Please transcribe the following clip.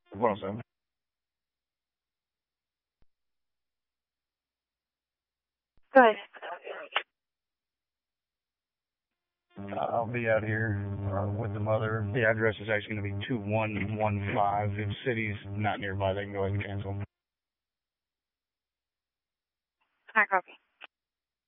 107. Go ahead. I'll be out here with the mother. The address is actually going to be 2115. If the city's not nearby, they can go ahead and cancel. I copy.